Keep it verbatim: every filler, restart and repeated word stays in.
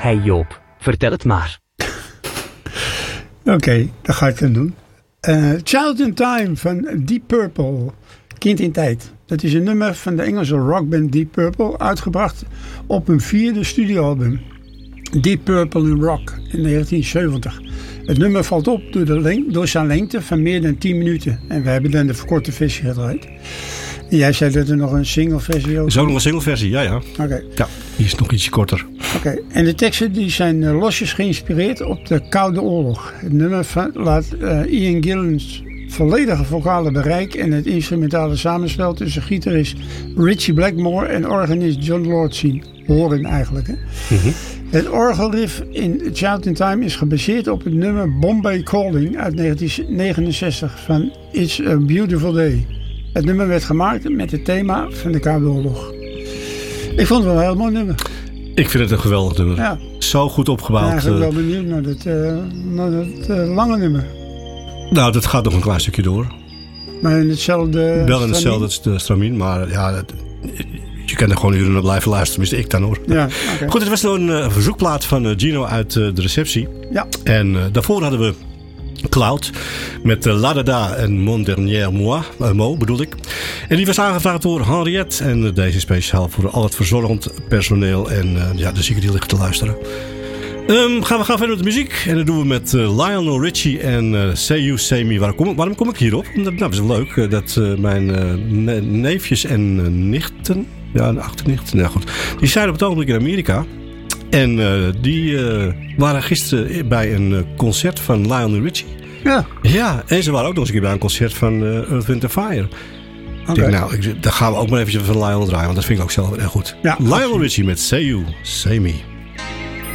Hey Joop, vertel het maar. Oké, okay, dat ga ik dan doen. Uh, Child in Time van Deep Purple. Kind in tijd. Dat is een nummer van de Engelse rockband Deep Purple. Uitgebracht op hun vierde studioalbum. Deep Purple in Rock in negentien zeventig. Het nummer valt op door, de leng- door zijn lengte van meer dan tien minuten. En we hebben dan de verkorte versie gedraaid. En jij zei dat er nog een single versie ook is. ook nog een single versie, ja ja. Oké. Okay. Ja, die is nog ietsje korter. Oké, okay. En de teksten die zijn uh, losjes geïnspireerd op de Koude Oorlog. Het nummer van, laat uh, Ian Gillan's volledige vocale bereik en het instrumentale samenspel tussen gitarist Richie Blackmore en organist John Lord zien. Horen eigenlijk. Hè? Mm-hmm. Het orgelriff in Child in Time is gebaseerd op het nummer Bombay Calling uit negentien negenenzestig van It's a Beautiful Day. Het nummer werd gemaakt met het thema van de Koude Oorlog. Ik vond het wel een heel mooi nummer. Ik vind het een geweldig nummer. Ja. Zo goed opgebouwd. Ik ben eigenlijk wel benieuwd naar dat, uh, naar dat uh, lange nummer. Nou, dat gaat nog een klein stukje door. Maar in hetzelfde... Wel in hetzelfde stramien, maar ja... Dat, je kan er gewoon uren naar blijven luisteren, tenminste ik dan hoor. Ja, okay. Goed, het was nog een uh, verzoekplaat van uh, Gino uit uh, de receptie. Ja. En uh, daarvoor hadden we Cloud met uh, La Dada en Mon Dernier Moi, uh, Mo bedoel ik. En die was aangevraagd door Henriette. En uh, deze speciaal voor al het verzorgend personeel. En uh, ja, de zieken die liggen te luisteren. Um, gaan we gaan verder met de muziek. En dat doen we met uh, Lionel Richie en uh, Say You, Say Me. Waarom kom, waarom kom ik hierop? Omdat, nou, dat is wel leuk. Uh, dat uh, mijn uh, ne- neefjes en uh, nichten... Ja, een achternicht. Nou goed. Die zijn op het ogenblik in Amerika. En uh, die uh, waren gisteren bij een uh, concert van Lionel Richie. Ja. Ja, en ze waren ook nog eens een keer bij een concert van uh, Earth, Wind and Fire. Okay. Ik denk, nou, ik, daar gaan we ook maar eventjes van Lionel draaien. Want dat vind ik ook zelf erg goed. Ja, Lionel Richie met Say You, Say Me.